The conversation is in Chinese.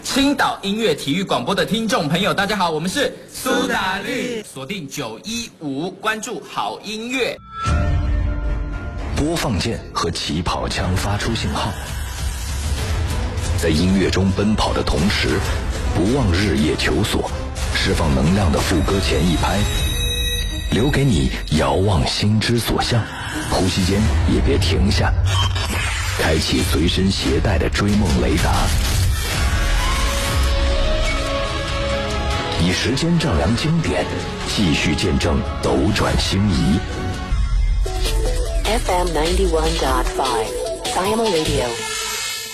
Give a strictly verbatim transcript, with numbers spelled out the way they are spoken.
青岛音乐体育广播的听众朋友，大家好，我们是苏打绿，锁定九一五，关注好音乐。 播放键和起跑枪发出信号，在音乐中奔跑的同时，不忘日夜求索，释放能量的副歌前一拍，留给你遥望心之所向，呼吸间也别停下，开启随身携带的追梦雷达，以时间丈量经典，继续见证斗转星移。 F M ninety one point five Siamo Radio